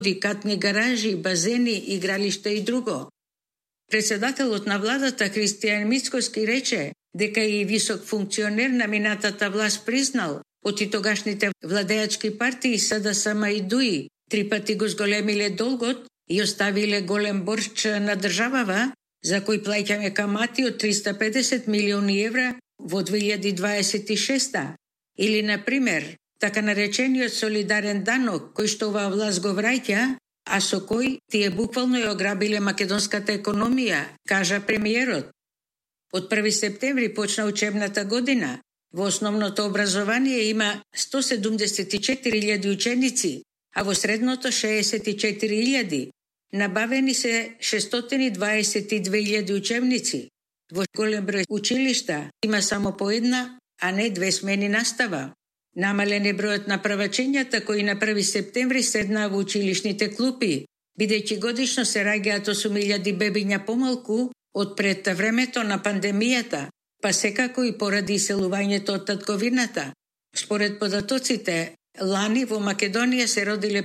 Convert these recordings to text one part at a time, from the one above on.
катни гаражи, базени, игралишта и друго. Председателот на владата Христијан Мицкоски рече дека и висок функционер на минатата власт признал од и тогашните владеачки партии СДСМ и ДУИ 3 пати го зголемиле долгот и оставиле голем борч на државава, за кој плаќаме камати од 350 милиони евра во 2026. Или, например, така наречениот солидарен данок, кој што оваа власт го враќа, а со кој тие буквално ја ограбиле македонската економија, кажа премиерот. Од 1 септември почна учебната година. Во основното образование има 174.000 ученици, а во средното 64.000. Набавени се 622.000 учебници. Во голем број училишта има само по една, а не 2 смени настава. Намален е бројот на правачењата кои на 1 септември седнаа во училишните клупи, бидејќи годишно се раѓаат 8.000 бебиња помалку од пред времето на пандемијата, па секако и поради иселувањето од татковината. Според податоците, лани во Македонија се родиле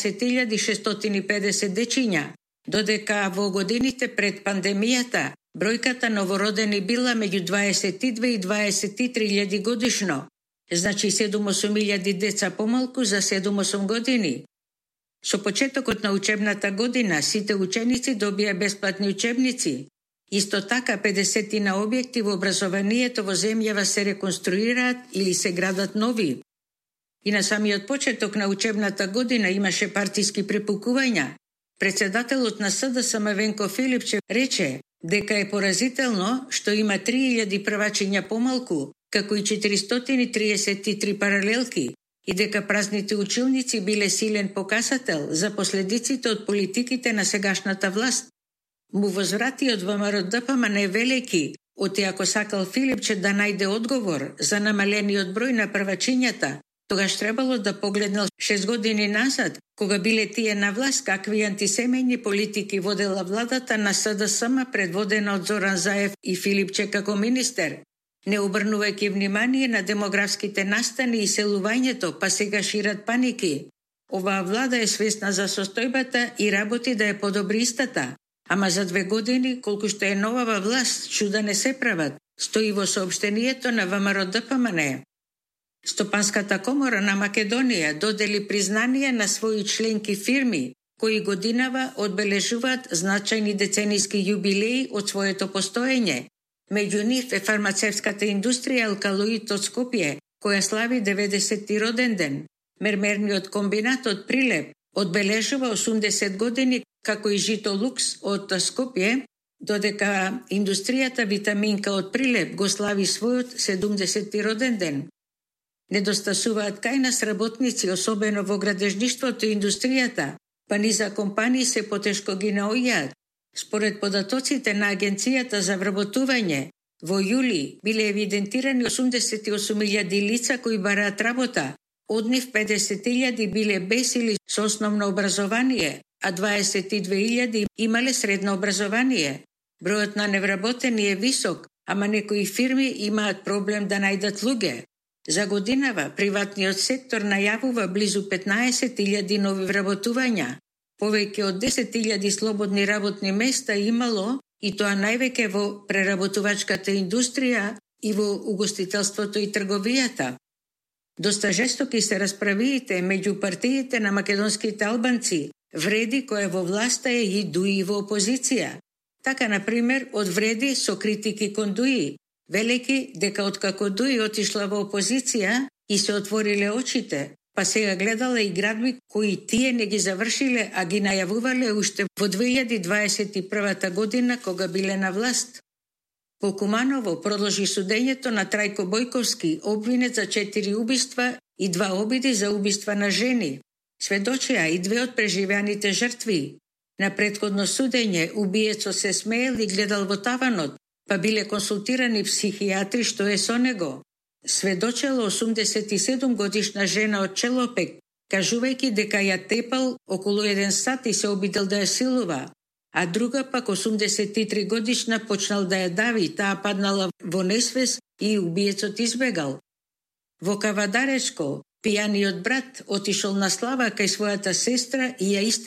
15.650 дечиња, додека во годините пред пандемијата бројката новородени била меѓу 22 и 23.000 годишно, значи 7-8.000 деца помалку за 7-8 години. Со почетокот на учебната година сите ученици добија бесплатни учебници. Исто така 50 на објекти во образованието во земјава се реконструираат или се градат нови. И на самиот почеток на учебната година имаше партиски препукувања. Председателот на СДСМ Венко Филипчев рече дека е поразително што има 3.000 првачиња помалку, како и 433 паралелки, и дека празните училници биле силен покасател за последиците од политиките на сегашната власт. Му возврати од ВМРО ДПМН велики, ако сакал Филипче да најде одговор за намалениот број на првачињата, тогаш требало да погледнал 6 години назад, кога биле тие на власт, какви антисемејни политики водела владата на СДСМ предводена од Зоран Заев и Филипче како министер, не обрнувајќи внимание на демографските настани и селувањето, па сега шират паники. Оваа влада е свесна за состојбата и работи да ја подобри истата, ама за 2 години, колку што е новава власт, чуда не се прават, стои во соопштението на ВМРО ДПМН. Стопанската комора на Македонија додели признание на своји членки фирми, кои годинава одбележуваат значајни деценијски јубилеи од своето постоење. Меѓу нив е фармацевската индустрија Алкалоид од Скопје, која слави 90-ти роден ден. Мермерниот комбинат од Прилеп одбележува 80 години, како и Жито Лукс од Скопје, додека индустријата Витаминка од Прилеп го слави својот 70-ти роден ден. Недостасуваат кај нас работници, особено во градежништвото и индустријата, па ни за компании се потешко ги наоѓаат. Според податоците на Агенцијата за вработување, во јули биле евидентирани 88.000 лица кои бараат работа, од нив 50.000 биле без или со основно образование, а 22.000 имале средно образование. Бројот на невработени е висок, ама некои фирми имаат проблем да најдат луѓе. За годинава приватниот сектор најавува близу 15.000 нови вработувања. Повеќе од 10.000 слободни работни места имало, и тоа највеќе во преработувачката индустрија и во угостителството и трговијата. Доста жестоки се расправиите меѓу партиите на македонските албанци, вреди која во власта е и ДУИ во опозиција. Така, например, од вреди со критики кон ДУИ, велики дека откако ДУИ отишла во опозиција и се отвориле очите, па сега гледала и градби кои тие не ги завршиле, а ги најавувале уште во 2021 година кога биле на власт. По Куманово продолжи судењето на Трајко Бојковски, обвинет за 4 убиства и 2 обиди за убиства на жени. Сведочеа и 2 од преживеаните жртви. На претходно судење убиецот се смеел и гледал во таванот, па биле консултирани психијатри што е со него. Сведочела 87 годишна жена од Челопек, кажувајќи дека ја тепал околу 1 сат и се обидел да ја силува, а друга пак 83 годишна почнал да ја дави, таа паднала во несвес и убиецот избегал. Во Кавадаречко Pijani od brat otišol na Slava, kaj svoja ta sestra i ja iste